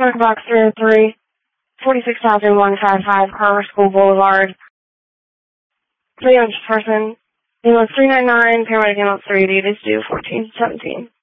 America Box 303, 46,155 Carver School Boulevard. Three-inch person. Ambulance 399, paramedic ambulance 380, it is due 1417.